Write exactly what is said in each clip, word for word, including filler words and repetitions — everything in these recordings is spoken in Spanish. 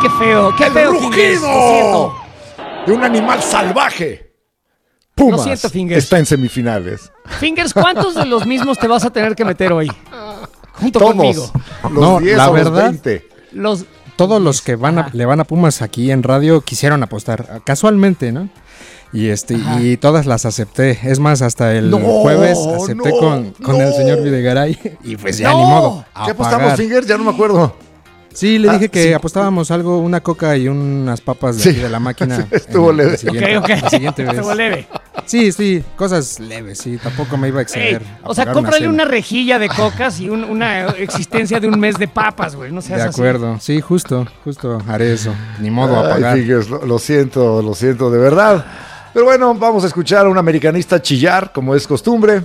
qué feo, qué ¡El feo, Fingers, lo siento. de un animal salvaje! Pumas Lo siento, Fingers. está en semifinales. Fingers, ¿cuántos de los mismos te vas a tener que meter hoy? Junto Todos. conmigo. Los No, diez la o los verdad, veinte. Los... Todos los que van a, le van a Pumas aquí en radio quisieron apostar, casualmente, ¿no? Y este Ajá. y todas las acepté. Es más, hasta el No, jueves acepté no, con, con no. el señor Videgaray. Y pues ya No. ni modo. a ¿Qué apostamos, pagar. Fingers? Ya no me acuerdo. Sí, le Ah, dije que sí. apostábamos algo, una coca y unas papas de, Sí. aquí de la máquina. Estuvo en leve. la siguiente- Ok, ok. la siguiente vez. Estuvo leve. Sí, sí, cosas leves, sí, tampoco me iba a Ey, exceder. a o sea, pagar cómprale cena. una rejilla de cocas y un- una existencia de un mes de papas, güey. No seas De así. acuerdo, sí, justo, justo haré eso. Ni modo a Ay, pagar. Fingers, lo, lo siento, lo siento de verdad. Pero bueno, vamos a escuchar a un americanista chillar, como es costumbre,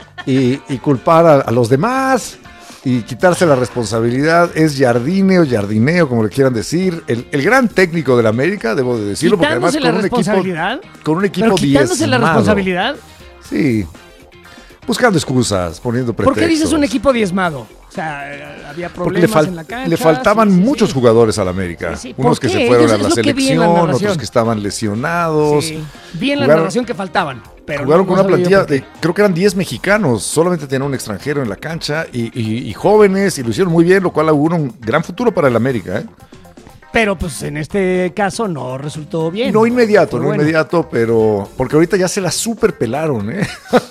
y, y culpar a, a los demás y quitarse la responsabilidad. Es Jardine o Jardineo, como le quieran decir, el, el gran técnico de la América, debo de decirlo, porque además ¿Quitándose la con un equipo, responsabilidad? con un equipo ¿Pero quitándose la diezmado. responsabilidad? Sí, buscando excusas, poniendo ¿Por pretextos. qué dices un equipo diezmado? O sea, eh, había Porque le, problemas fal- en la cancha. le faltaban sí, sí, muchos sí. jugadores a la América. Sí, sí. Unos ¿Por que qué? se fueron Ellos- a es la lo que vi en la selección, narración. otros que estaban lesionados. Sí. Vi en la Jugaron- narración que faltaban. Pero Jugaron no- con no una sabía yo plantilla por qué. de, creo que eran diez mexicanos, solamente tenían un extranjero en la cancha y, y- y jóvenes, y lo hicieron muy bien, lo cual augura un gran futuro para el América. ¿eh? Pero pues en este caso no resultó bien. No inmediato, Pero no bueno. inmediato, pero porque ahorita ya se la super pelaron, ¿eh?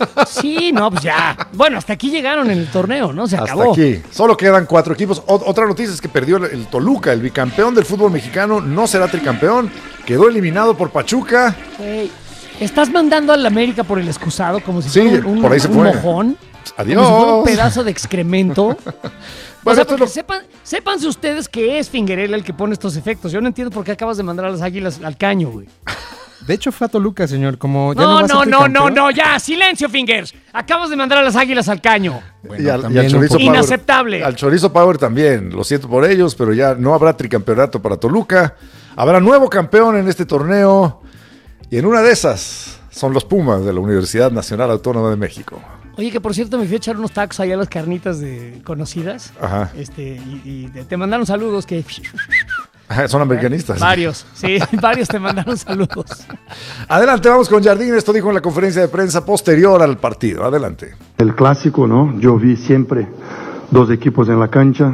Sí, no, pues ya. Bueno, hasta aquí llegaron en el torneo, ¿no? Se Hasta acabó. aquí. Solo quedan cuatro equipos. O- otra noticia es que perdió el, el Toluca, el bicampeón del fútbol mexicano, no será tricampeón, quedó eliminado por Pachuca. Güey, estás mandando al América por el excusado como si Sí, fuera un, un- por ahí se un fue. mojón. Adiós. Como si fuera un pedazo de excremento. Bueno, O sea, esto es porque lo- sepan, sépanse ustedes que es Fingerel el que pone estos efectos. Yo no entiendo por qué acabas de mandar a las águilas al caño, güey. De hecho, fue a Toluca, señor. Como ya no, No, va a ser no, no, no, tricampeón. no, ya, silencio, Fingers. Acabas de mandar a las águilas al caño. Bueno, y al, y también al un Chorizo poco- Power. Inaceptable. Al Chorizo Power también. Lo siento por ellos, pero ya no habrá tricampeonato para Toluca. Habrá nuevo campeón en este torneo. Y en una de esas son los Pumas de la Universidad Nacional Autónoma de México. Oye, que por cierto me fui a echar unos tacos allá a las carnitas de conocidas. Ajá. Este, y, y te, te mandaron saludos que... Ajá, son americanistas. Varios, sí, varios te mandaron saludos. Adelante, vamos con Jardín. Esto dijo en la conferencia de prensa posterior al partido. Adelante. El clásico, ¿no? Yo vi siempre dos equipos en la cancha.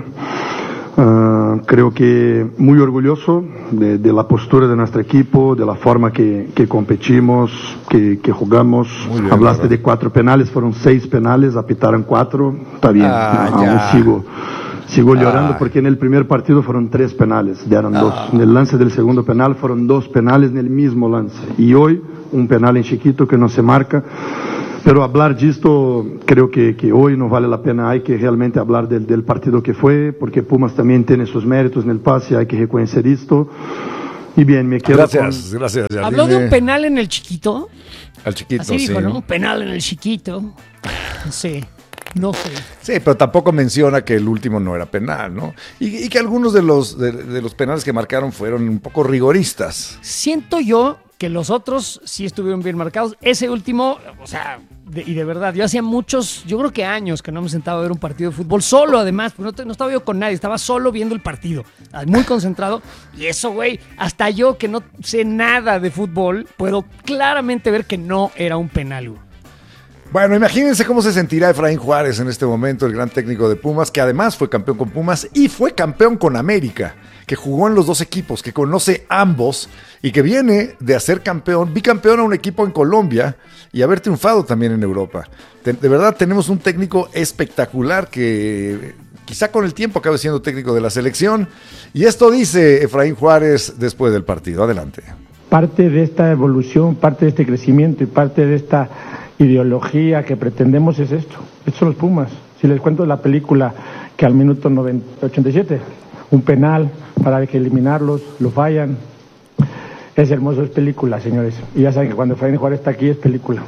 Ah, creo que muy orgulloso de, de la postura de nuestro equipo, de la forma que, que competimos, que, que jugamos. Muy bien, Hablaste ¿verdad? de cuatro penales, fueron seis penales, apitaron cuatro. Está bien, Ah, aún ya. sigo. Sigo llorando Ah. porque en el primer partido fueron tres penales, ya eran dos. En el lance del segundo penal fueron dos penales en el mismo lance. Y hoy un penal en chiquito que no se marca. Pero hablar de esto creo que, que hoy no vale la pena, hay que realmente hablar del, del partido que fue, porque Pumas también tiene sus méritos en el pase, hay que reconocer esto. Y bien, me quedo Gracias, gracias, Jardín. ¿Habló de un penal en el chiquito? Al chiquito, Así sí. dijo, ¿no? Un penal en el chiquito. No sé, no sé. Sí, pero tampoco menciona que el último no era penal, ¿no? Y, y que algunos de los, de, de los penales que marcaron fueron un poco rigoristas. Siento yo que los otros sí estuvieron bien marcados. Ese último, o sea, de- y de verdad, yo hacía muchos, yo creo que años que no me sentaba a ver un partido de fútbol, solo además, porque no, te- no estaba yo con nadie, estaba solo viendo el partido, muy concentrado. Y eso, güey, hasta yo que no sé nada de fútbol, puedo claramente ver que no era un penal, güey. Bueno, imagínense cómo se sentirá Efraín Juárez en este momento, el gran técnico de Pumas, que además fue campeón con Pumas y fue campeón con América, que jugó en los dos equipos, que conoce ambos y que viene de hacer campeón, bicampeón a un equipo en Colombia y haber triunfado también en Europa. De, de verdad tenemos un técnico espectacular que quizá con el tiempo acabe siendo técnico de la selección. Y esto dice Efraín Juárez después del partido. Adelante. Parte de esta evolución, parte de este crecimiento y parte de esta ideología que pretendemos es esto. Estos son los Pumas. Si les cuento la película que al minuto noventa, ochenta y siete, un penal para que eliminarlos, lo fallan. Es hermoso, es película, señores. Y ya saben que cuando Efraín Juárez está aquí es película.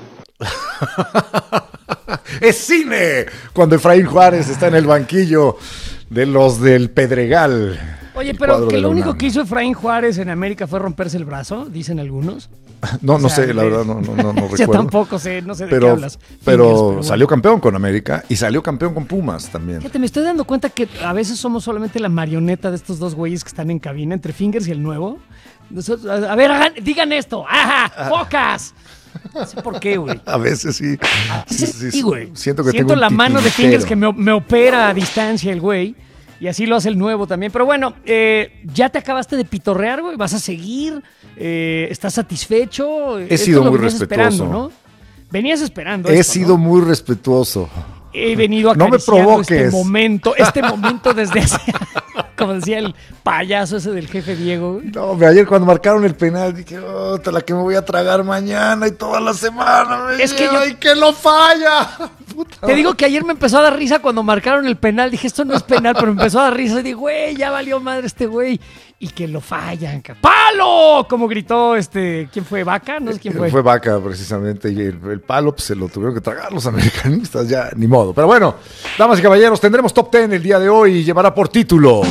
¡Es cine! Cuando Efraín Juárez está en el banquillo de los del Pedregal. Oye, el pero cuadro que de la lo único UNAM. que hizo Efraín Juárez en América fue romperse el brazo, dicen algunos. No, O no sea, sé, la de- verdad, no, no, no, no Yo recuerdo. tampoco sé, no sé de qué Pero, hablas. pero Fingers, bueno. salió campeón con América y salió campeón con Pumas también. Fíjate, me estoy dando cuenta que a veces somos solamente la marioneta de estos dos güeyes que están en cabina, entre Fingers y el nuevo. Nosotros- a a ver, hagan- digan esto. ¡Ajá! ¡Focas! No sé por qué, güey. A veces sí. Sí, sí, Sí, güey. Siento que Siento tengo un la mano de titiritero. Fingers que me, me opera a distancia el güey. Y así lo hace el nuevo también. Pero bueno, eh, ya te acabaste de pitorrear, güey. ¿Vas a seguir? Eh, ¿Estás satisfecho? He Esto sido es lo muy que venías respetuoso. esperando, ¿no? Venías esperando He esto, sido ¿no? muy respetuoso. He venido No me acariciando este provoques. momento, este momento desde hace, como decía el payaso ese del jefe Diego. güey. No, hombre, ayer cuando marcaron el penal dije, oh, te la que me voy a tragar mañana y toda la semana. Me Es que lleva yo- y que lo falla. Puta Te digo que ayer me empezó a dar risa cuando marcaron el penal. Dije, esto no es penal, pero me empezó a dar risa. Y dije, güey, ya valió madre este güey. Y que lo fallan. ca- ¡Palo! Como gritó este, ¿quién fue? ¿Vaca? No sé quién fue. Fue Vaca, precisamente, y el, el palo pues, se lo tuvieron que tragar los americanistas, ya ni modo. Pero bueno, damas y caballeros, tendremos top diez el día de hoy y llevará por título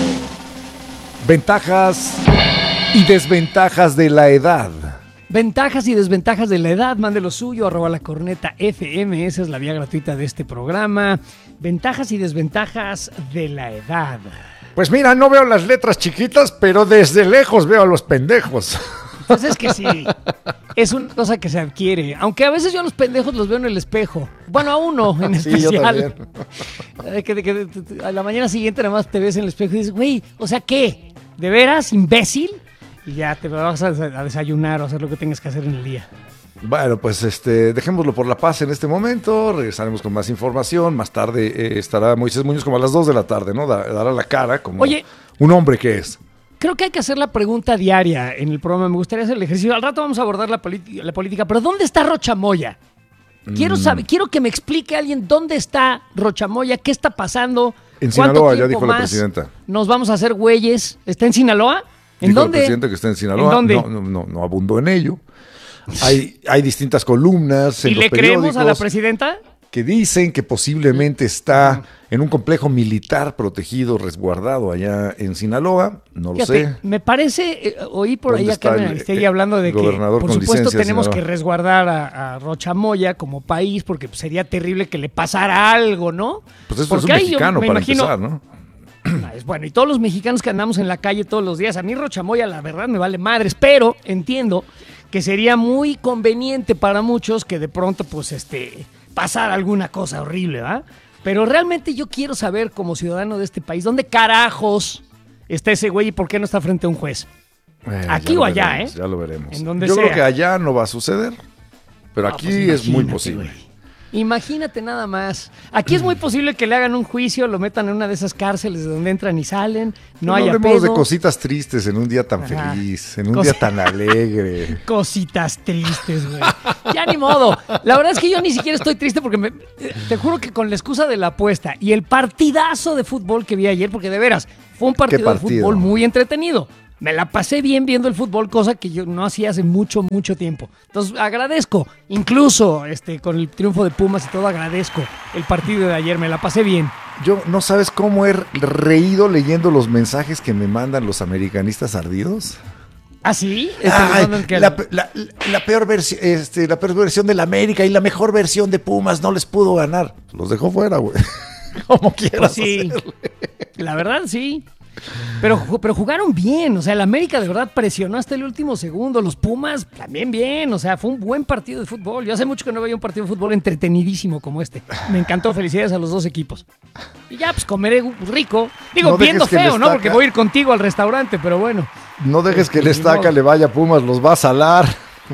Ventajas y desventajas de la edad. Ventajas y desventajas de la edad, mande lo suyo, arroba la corneta F M, esa es la vía gratuita de este programa. Ventajas y desventajas de la edad. Pues mira, no veo las letras chiquitas, pero desde lejos veo a los pendejos. Pues es que sí, es una cosa que se adquiere. Aunque a veces yo a los pendejos los veo en el espejo. Bueno, a uno en Sí, yo especial. también. Eh, que, que- que- a la mañana siguiente nada más te ves en el espejo y dices, güey, o sea, ¿qué? ¿De veras, imbécil? Y ya te vas a, a desayunar o hacer lo que tengas que hacer en el día. Bueno, pues este, dejémoslo por la paz en este momento. Regresaremos con más información. Más tarde eh, estará Moisés Muñoz como a las dos de la tarde, ¿no? Da- dará la cara como Oye. un hombre que es. Creo que hay que hacer la pregunta diaria en el programa. Me gustaría hacer el ejercicio. Al rato vamos a abordar la, politi- la política. Pero ¿dónde está Rochamoya? Quiero Mm. saber, quiero que me explique alguien dónde está Rochamoya, qué está pasando. En ¿Cuánto Sinaloa, ya tiempo dijo la más presidenta. Nos vamos a hacer güeyes. ¿Está en Sinaloa? ¿En Dijo dónde? el presidente que está en Sinaloa. ¿En dónde? No, no, no, no abundó en ello. Hay, hay distintas columnas en ¿Y los le creemos a la periódicos presidenta? que dicen que posiblemente está en un complejo militar protegido, resguardado allá en Sinaloa. No lo Fíjate, sé. me parece, eh, oí por ahí ¿Dónde a está Carmen el, Aristegui eh, hablando de que, gobernador por con supuesto, licencia de tenemos Sinaloa? que resguardar a, a Rochamoya como país porque pues, sería terrible que le pasara algo, ¿no? Pues eso es Porque un ahí yo mexicano me para imagino- empezar, ¿no? Ah, es bueno, y todos los mexicanos que andamos en la calle todos los días, a mí Rochamoya la verdad me vale madres, pero entiendo que sería muy conveniente para muchos que de pronto pues este pasara alguna cosa horrible, ¿va? Pero realmente yo quiero saber como ciudadano de este país, ¿dónde carajos está ese güey y por qué no está frente a un juez? Eh, Aquí ya lo o allá, veremos, ¿eh? Ya lo veremos. En donde Yo sea. creo que allá no va a suceder, pero No, aquí pues es muy imagínate, posible. güey. Imagínate nada más. Aquí es muy posible que le hagan un juicio, lo metan en una de esas cárceles de donde entran y salen, no No haya hablemos de pedo. cositas tristes en un día tan Ajá. feliz, en un Cos- día tan alegre. Cositas tristes, güey. Ya ni modo. La verdad es que yo ni siquiera estoy triste porque me, te juro que con la excusa de la apuesta y el partidazo de fútbol que vi ayer, porque de veras, fue un partido, partido? de fútbol muy entretenido. Me la pasé bien viendo el fútbol, cosa que yo no hacía hace mucho, mucho tiempo. Entonces agradezco, incluso este, con el triunfo de Pumas y todo, agradezco el partido de ayer, me la pasé bien. Yo no sabes cómo he reído leyendo los mensajes que me mandan los americanistas ardidos. ¿Ah, sí? Este, Ay, mandan que- la, la- la peor versión, este, la peor versión del América y la mejor versión de Pumas no les pudo ganar. Los dejó fuera, güey. Como quieras. Pues sí, hacerle. la verdad sí. Pero, ju- pero jugaron bien, o sea, el América de verdad presionó hasta el último segundo, los Pumas también bien, o sea, fue un buen partido de fútbol. Yo hace mucho que no veía un partido de fútbol entretenidísimo como este. Me encantó, felicidades a los dos equipos. Y ya, pues comeré rico. Digo, No dejes viendo que el feo, ¿no? estaca- Porque voy a ir contigo al restaurante, pero bueno. No dejes que el Ni estaca modo. le vaya a Pumas, los va a salar.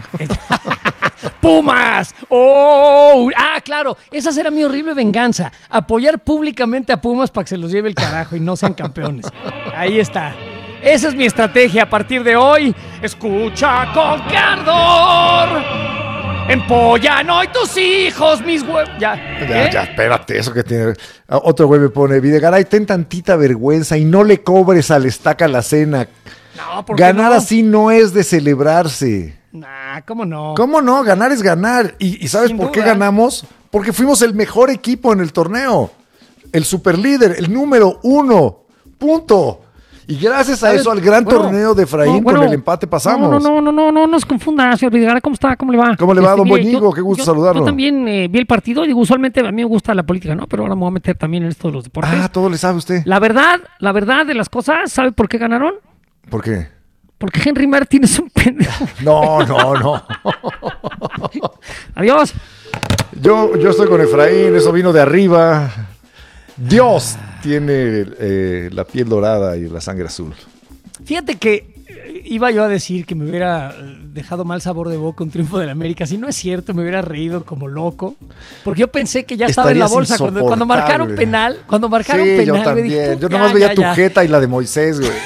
¡Pumas! ¡Oh! Ah, claro, esa será mi horrible venganza. Apoyar públicamente a Pumas para que se los lleve el carajo y no sean campeones. Ahí está. Esa es mi estrategia a partir de hoy. Escucha con qué ardor. Empollan hoy tus hijos, mis huevos. Ya. Ya, ¿Eh? ya, espérate, eso que tiene. Ah, Otro güey me pone, Videgaray, ten tantita vergüenza y no le cobres al estaca la cena. No, ¿por qué Ganar no? así no es de celebrarse. Nah, ¿cómo no? ¿Cómo no? Ganar es ganar. ¿Y, y sabes Sin por qué duda. ganamos? Porque fuimos el mejor equipo en el torneo. El superlíder, el número uno. Punto. Y gracias a ¿Sabes? eso, al gran Bueno, torneo de Efraín, no, bueno, con el empate pasamos. No, no, no, no, no, no nos confunda, señor Vidal. ¿Cómo está? ¿Cómo le va? ¿Cómo le va, don mire, Boñigo? yo- Qué gusto yo- saludarlo. Yo también eh, vi el partido. Digo, usualmente a mí me gusta la política, ¿no? Pero ahora me voy a meter también en esto de los deportes. Ah, todo le sabe usted. La verdad, la verdad de las cosas, ¿sabe por qué ganaron? ¿Por qué? Porque Henry Martin es un pendejo. No, no, no. Adiós. Yo, yo estoy con Efraín, eso vino de arriba. Dios tiene eh, la piel dorada y la sangre azul. Fíjate que eh, iba yo a decir que me hubiera eh, dejado mal sabor de boca un triunfo del América. Si no es cierto, me hubiera reído como loco. Porque yo pensé que ya estaba en la Estarías bolsa. Cuando, cuando marcaron insoportable. penal, cuando marcaron Sí, penal, yo me también. dije, Yo ya, nomás veía ya, tu ya. jeta y la de Moisés, güey.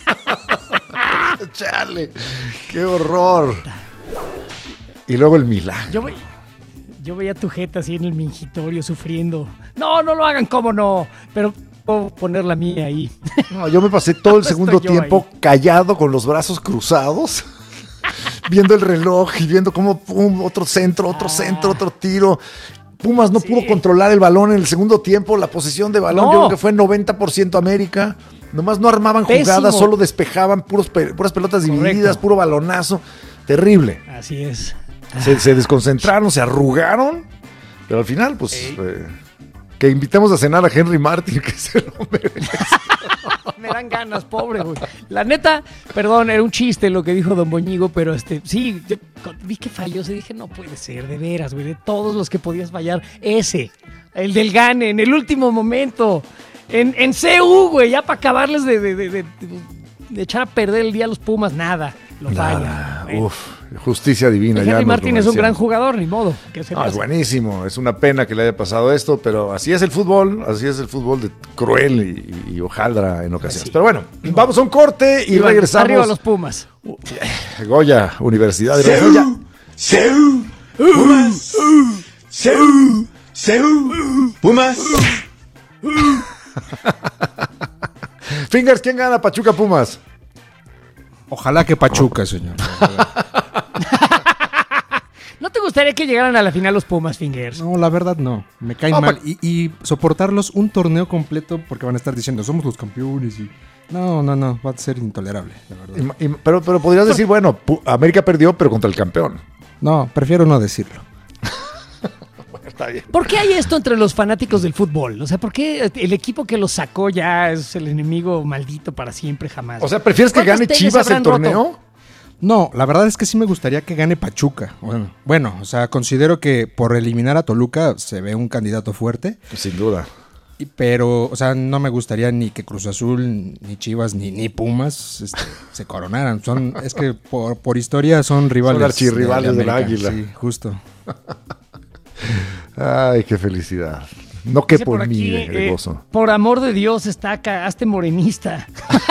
Chale, qué horror. Y luego el milagro. Yo, ve- yo veía tu jeta así en el mingitorio sufriendo. No, no lo hagan, cómo no. Pero puedo poner la mía ahí. No, yo me pasé todo el Estoy segundo yo tiempo callado con los brazos cruzados, viendo el reloj y viendo cómo pum, otro centro, otro centro, otro tiro. Pumas no Sí. pudo controlar el balón en el segundo tiempo, la posesión de balón, No. yo creo que fue noventa por ciento América. Nomás no armaban Pésimo. jugadas, solo despejaban puros pe- puras pelotas divididas, Correcto. puro balonazo. Terrible. Así es. Se, se desconcentraron, se arrugaron, pero al final, pues, eh, que invitemos a cenar a Henry Martin, que se lo merece. Me dan ganas, pobre, güey. La neta, perdón, era un chiste lo que dijo Don Boñigo, pero este, sí, yo vi que falló, se dije, no puede ser, de veras, güey, de todos los que podías fallar, ese, el del Gane, en el último momento, en, en C U, güey, ya para acabarles de, de, de, de- de echar a perder el día a los Pumas, nada, lo falla. Nada, Bueno, uf, justicia divina. ya Henry nos Martin lo es un gran merecemos. jugador, ni modo. Que se Ah, es pase. buenísimo, es una pena que le haya pasado esto, pero así es el fútbol, así es el fútbol de cruel y, y hojaldra en ocasiones. Sí. Pero bueno, vamos a un corte y Arriba- regresamos. Arriba los Pumas. Goya, Universidad de Goya. Seu, Pumas, Seu, Seu, Pumas. Fingers, ¿quién gana? Pachuca Pumas. Ojalá que Pachuca, señor. ¿No te gustaría que llegaran a la final los Pumas, Fingers? No, la verdad no. Me caen No, mal. pa- Y, y soportarlos un torneo completo porque van a estar diciendo, somos los campeones y... No, no, no. Va a ser intolerable, la verdad. Y- y- pero, pero podrías decir, bueno, Pu- América perdió, pero contra el campeón. No, prefiero no decirlo. Está bien. ¿Por qué hay esto entre los fanáticos del fútbol? O sea, ¿por qué el equipo que los sacó ya es el enemigo maldito para siempre, jamás? O sea, ¿prefieres que ¿Cuántos gane tenis Chivas el habrán roto? torneo? No, la verdad es que sí me gustaría que gane Pachuca. Bueno, bueno, o sea, considero que por eliminar a Toluca se ve un candidato fuerte. Sin duda. Y- Pero, o sea, no me gustaría ni que Cruz Azul, ni Chivas, ni, ni Pumas este, se coronaran. Son, es que por, por historia son rivales. Son archirrivales de- de del América. Águila. Sí, justo. Ay, qué felicidad. No que Dice por, por mí aquí, de, de eh, gozo. por amor de Dios, está acá, hazte morenista.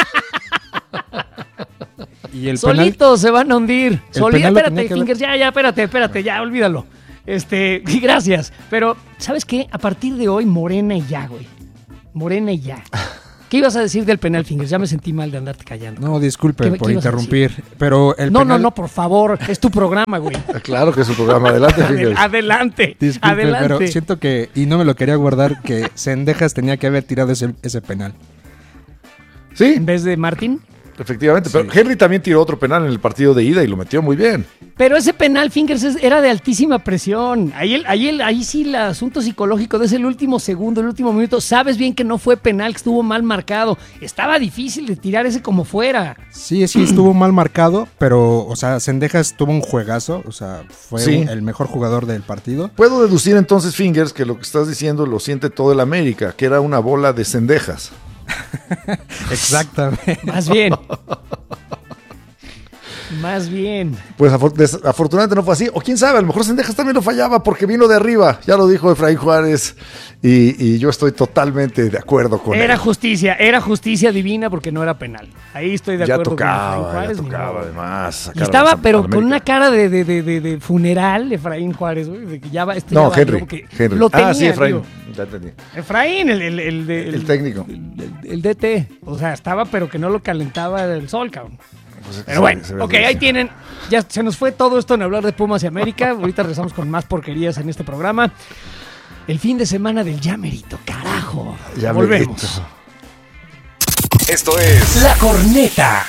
Y el penal, Solitos se van a hundir. El Solito, penal lo espérate, tenía que Fingers, ya, ya, espérate, espérate, ya, olvídalo. Este, y gracias. Pero, ¿sabes qué? A partir de hoy, Morena y ya, güey. Morena y ya. ¿Qué ibas a decir del penal, Fingers? Ya me sentí mal de andarte callando. no, disculpe ¿Qué- por qué ibas a interrumpir, pero el no, penal, no, no, por favor. Es tu programa, güey. Ah, Claro que es su programa. Adelante, Adel- Fingers. adelante. Disculpe, adelante. pero siento que, y no me lo quería guardar, que Cendejas tenía que haber tirado ese, ese penal. Sí, En vez de Martín. efectivamente. Pero Henry también tiró otro penal en el partido de ida y lo metió muy bien. Pero ese penal, Fingers, es- era de altísima presión. Ahí, el, ahí, el, ahí sí el asunto psicológico de ese el último segundo, el último minuto. Sabes bien que no fue penal, que estuvo mal marcado. Estaba difícil de tirar ese como fuera. Sí, sí, estuvo mal marcado, pero, o sea, Cendejas tuvo un juegazo, o sea, fue Sí. un- el mejor jugador del partido. Puedo deducir entonces, Fingers, que lo que estás diciendo lo siente todo el América, que era una bola de cendejas. Exactamente. Más bien. Más bien. Pues afor- desafortunadamente no fue así. O quién sabe, a lo mejor Cendejas también lo fallaba porque vino de arriba. Ya lo dijo Efraín Juárez. Y, y yo estoy totalmente de acuerdo con Era él. justicia, era justicia divina porque no era penal. Ahí estoy de Ya acuerdo con Efraín tocaba, ya Juárez. ni tocaba modo. además. Y sacar a estaba, la- pero a la con una América. cara de, de, de, de, de funeral, Efraín Juárez, güey, de que ya va, esto ya No, valió, Henry. porque Henry. Lo tenía, ah, sí, Efraín. digo. Ya entendí. Efraín, el, el, el, de- El técnico. El, el- el D T. O sea, estaba, pero que no lo calentaba el sol, cabrón. Pues es que Pero se- bueno, se ve ok, así. ahí tienen. Ya se nos fue todo esto en hablar de Pumas y América. Ahorita regresamos con más porquerías en este programa. El fin de semana del ya merito, carajo. Ya Volvemos. merito. Esto es La Corneta.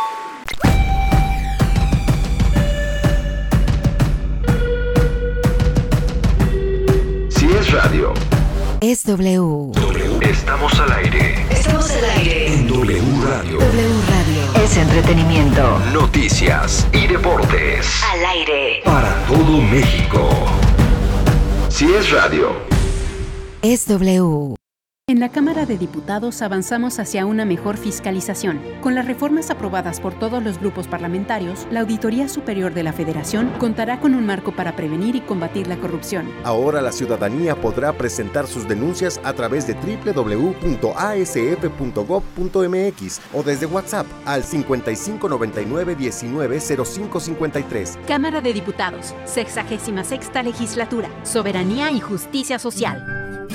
Si es radio, es W. W. Estamos al aire. Estamos al aire. En W Radio. W Radio. Es entretenimiento. Noticias y deportes. Al aire. Para todo México. Si es radio, es W. En la Cámara de Diputados avanzamos hacia una mejor fiscalización. Con las reformas aprobadas por todos los grupos parlamentarios, la Auditoría Superior de la Federación contará con un marco para prevenir y combatir la corrupción. Ahora la ciudadanía podrá presentar sus denuncias a través de doble u doble u doble u punto a s f punto gob punto m x o desde WhatsApp al cincuenta y cinco noventa y nueve diecinueve cero cinco cincuenta y tres. Cámara de Diputados, sexagésima sexta Legislatura, Soberanía y Justicia Social.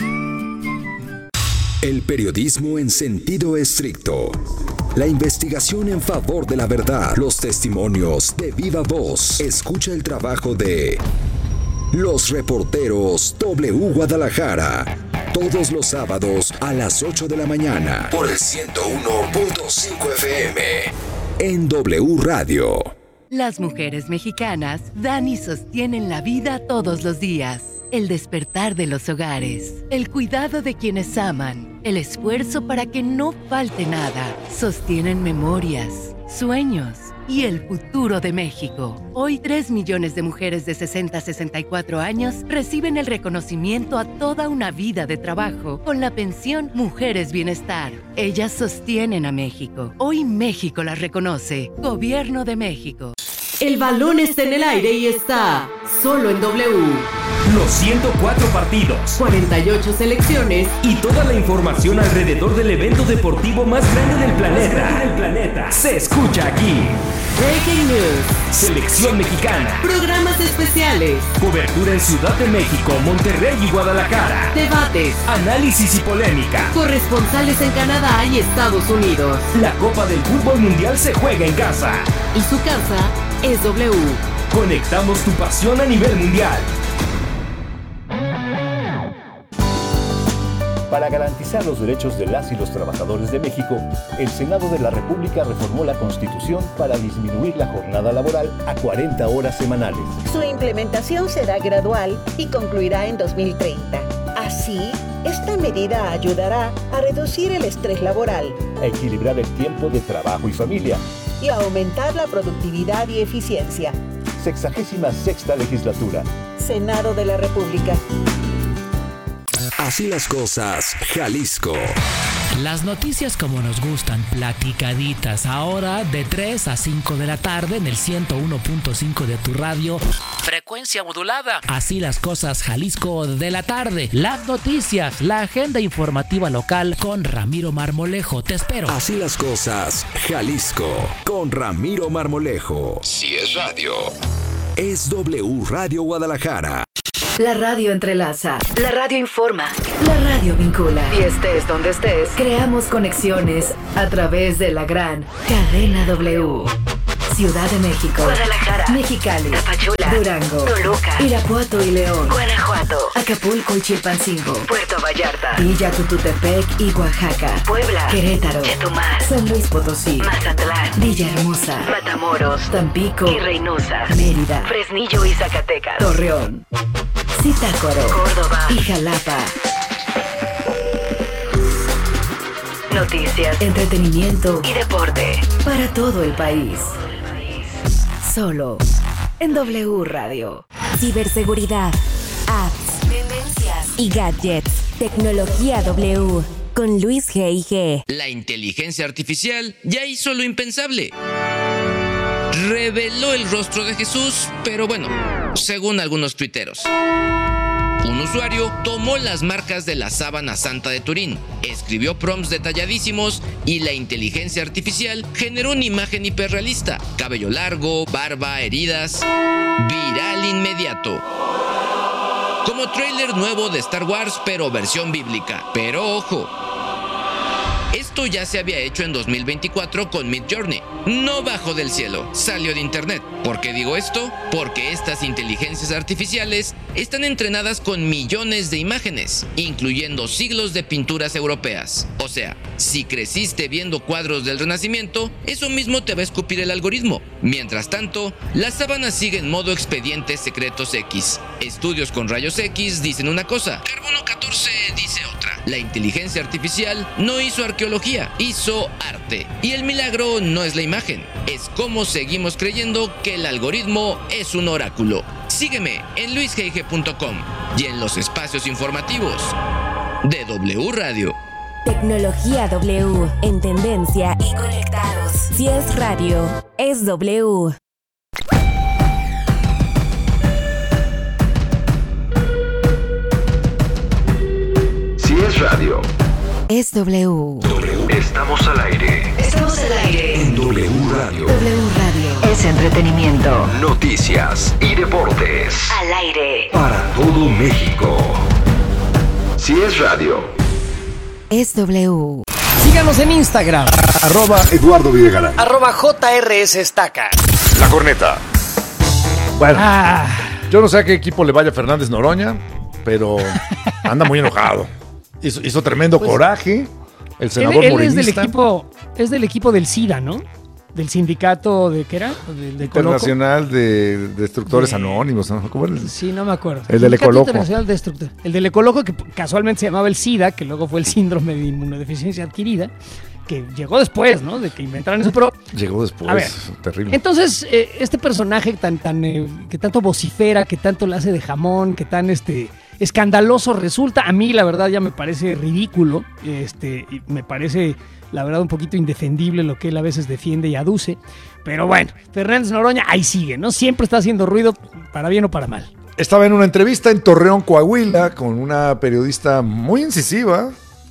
El periodismo en sentido estricto. La investigación en favor de la verdad. Los testimonios de viva voz. Escucha el trabajo de los reporteros W Guadalajara. Todos los sábados a las ocho de la mañana. Por el ciento uno punto cinco F M. En W Radio. Las mujeres mexicanas dan y sostienen la vida todos los días. El despertar de los hogares, el cuidado de quienes aman, el esfuerzo para que no falte nada, sostienen memorias, sueños y el futuro de México. Hoy tres millones de mujeres de sesenta a sesenta y cuatro años reciben el reconocimiento a toda una vida de trabajo con la pensión Mujeres Bienestar. Ellas sostienen a México. Hoy México las reconoce. Gobierno de México. El balón está en el aire y está solo en W. Los ciento cuatro partidos, cuarenta y ocho selecciones y toda la información alrededor del evento deportivo más grande del planeta. Del planeta. Se escucha aquí. Breaking News. Selección mexicana. Programas especiales. Cobertura en Ciudad de México, Monterrey y Guadalajara. Debates. Análisis y polémica. Corresponsales en Canadá y Estados Unidos. La Copa del Fútbol Mundial se juega en casa. Y su casa es W. Conectamos tu pasión a nivel mundial. Para garantizar los derechos de las y los trabajadores de México, el Senado de la República reformó la Constitución para disminuir la jornada laboral a cuarenta horas semanales. Su implementación será gradual y concluirá en dos mil treinta. Así, esta medida ayudará a reducir el estrés laboral, a equilibrar el tiempo de trabajo y familia y a aumentar la productividad y eficiencia. Sexagésima sexta Legislatura. Senado de la República. Así las cosas, Jalisco. Las noticias como nos gustan, platicaditas, ahora de tres a cinco de la tarde en el ciento uno punto cinco de tu radio. Frecuencia modulada. Así las cosas, Jalisco de la tarde. Las noticias, la agenda informativa local con Ramiro Marmolejo. Te espero. Así las cosas, Jalisco, con Ramiro Marmolejo. Si es radio, es W Radio Guadalajara. La radio entrelaza, la radio informa, la radio vincula. Y estés donde estés, creamos conexiones a través de la gran cadena W. Ciudad de México, Guadalajara, Mexicali, Tapachula, Durango, Toluca, Irapuato y León, Guanajuato, Acapulco y Chilpancingo, Puerto Vallarta, Villa Tututepec y Oaxaca, Puebla, Querétaro, Chetumal, San Luis Potosí, Mazatlán, Villahermosa, Matamoros, Tampico y Reynosa, Mérida, Fresnillo y Zacatecas, Torreón, Zitácuaro, Córdoba y Jalapa. Noticias, entretenimiento y deporte para todo el país. Solo en W Radio. Ciberseguridad, apps, tendencias y gadgets. Tecnología W con Luis G I G. La inteligencia artificial ya hizo lo impensable. Reveló el rostro de Jesús, pero bueno, según algunos tuiteros. Un usuario tomó las marcas de la sábana santa de Turín, escribió prompts detalladísimos y la inteligencia artificial generó una imagen hiperrealista. Cabello largo, barba, heridas. Viral inmediato. Como tráiler nuevo de Star Wars, pero versión bíblica. Pero ojo, Esto ya se había hecho en dos mil veinticuatro con Midjourney. No bajó del cielo, salió de internet. ¿Por qué digo esto? Porque estas inteligencias artificiales están entrenadas con millones de imágenes, incluyendo siglos de pinturas europeas. O sea, si creciste viendo cuadros del Renacimiento, eso mismo te va a escupir el algoritmo. Mientras tanto, la sábana sigue en modo expedientes secretos X. Estudios con rayos X dicen una cosa, carbono catorce dice otra. La inteligencia artificial no hizo arqueología, hizo arte. Y el milagro no es la imagen, es cómo seguimos creyendo que el algoritmo es un oráculo. Sígueme en luis g i g punto com y en los espacios informativos de W Radio. Tecnología W, en tendencia y conectados. Si es radio, es W. Si es radio, es W. W. Estamos al aire. Estamos al aire. En W Radio. W Radio. Es entretenimiento. Noticias y deportes. Al aire. Para todo México. Si es radio, es W. Síganos en Instagram. Arroba Eduardo Videgaray. Arroba J R S Estaca. La corneta. Bueno, Ah, yo no sé a qué equipo le vaya Fernández Noroña, pero anda muy enojado. Hizo, hizo tremendo Pues, coraje. El él, senador él es morenista. del equipo, es del equipo del SIDA, ¿no? Del sindicato de ¿qué era? De, de Coloco. Internacional de Destructores De- Anónimos, ¿no? ¿Cómo era el- Sí, no me acuerdo. El del Sindicato Ecoloco. Internacional Destructor. El del Ecoloco, que casualmente se llamaba el SIDA, que luego fue el síndrome de inmunodeficiencia adquirida, que llegó después, ¿no? De que inventaran eso, pero Llegó después, A ver, terrible. entonces, eh, este personaje tan, tan, eh, que tanto vocifera, que tanto le hace de jamón, que tan este, escandaloso resulta, a mí la verdad ya me parece ridículo, este, y me parece la verdad un poquito indefendible lo que él a veces defiende y aduce, pero bueno, Fernández Noroña ahí sigue, ¿no? Siempre está haciendo ruido, para bien o para mal. Estaba en una entrevista en Torreón, Coahuila, con una periodista muy incisiva,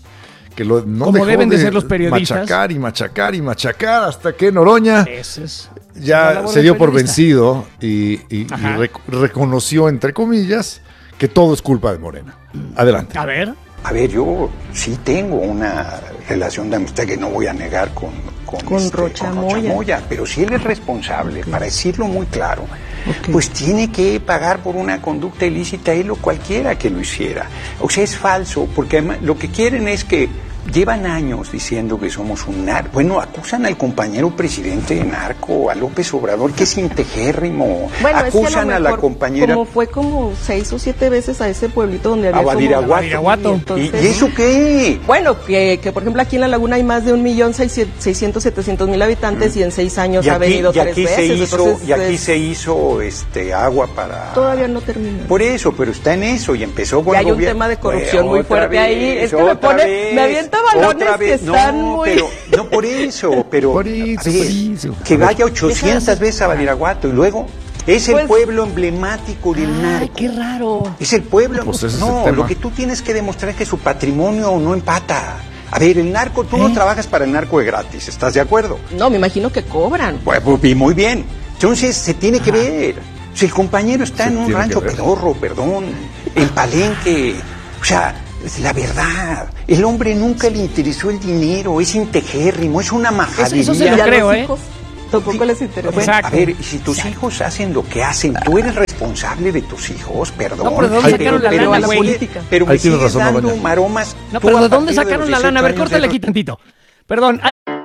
que lo, no Como dejó deben de ser los periodistas. machacar y machacar y machacar hasta que Noroña Ese es la ya labor se del dio por periodista. vencido y, y- y Ajá. rec- reconoció, entre comillas, que todo es culpa de Morena. Adelante. A ver. A ver, yo sí tengo una relación de amistad que no voy a negar con, con, Con este, Rocha con Rocha Moya. Moya, pero si él es responsable, para decirlo muy claro, pues tiene que pagar por una conducta ilícita él o cualquiera que lo hiciera. O sea, es falso, porque además lo que quieren es que llevan años diciendo que somos un narco. Bueno, acusan al compañero presidente de narco, a López Obrador, que es integérrimo. Bueno, es que acusan lo a, la mejor, compañera... Como fue como seis o siete veces a ese pueblito donde había A como- Badiraguato. Badiraguato. ¿Y- Entonces- y eso qué? Bueno, que, que por ejemplo aquí en La Laguna hay más de un millón seiscientos, setecientos mil habitantes y en seis años Y ha aquí, venido y tres aquí veces. se hizo, entonces, y aquí es- se hizo este agua para... Todavía no termina. Por eso, pero está en eso y empezó con Y el hay un gobierno. tema de corrupción Pues, muy otra fuerte ahí. vez, Es que me otra pone- vez, me avienta balones otra que vez. están no, muy- Pero, no por eso, pero Por eso, a ver, por eso. que A ver. vaya ochocientas veces a Badiraguato y luego es el Pues- pueblo emblemático del Ay, narco. qué raro. Es el pueblo. Pues ese es el no, tema. lo que tú tienes que demostrar es que su patrimonio no empata. A ver, el narco, tú no ¿Eh? trabajas para el narco de gratis, ¿estás de acuerdo? No, me imagino que cobran. Pues, pues, y muy bien. Entonces se tiene que ver. Si el compañero está Se en un tiene rancho que ver. pedorro, perdón, en Palenque, o sea, es la verdad, el hombre nunca le interesó el dinero, es integérrimo, es una majadería. Eso se lo Y a creo, los ¿eh? hijos tampoco les interesa. Bueno, Exacto. a ver, y si tus hijos hacen lo que hacen, tú eres responsable de tus hijos, perdón. No, pero ¿de dónde Ay, sacaron la pero lana, me güey? sigue- Pero me Ahí tienes sigues razón, dando Noroña. maromas. No, Tú pero a ¿de dónde partir sacaron los la lana? A ver, dieciocho años córtale ya- aquí tantito. Perdón.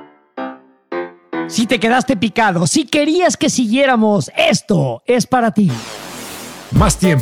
Si te quedaste picado, si querías que siguiéramos, esto es para ti. Más tiempo.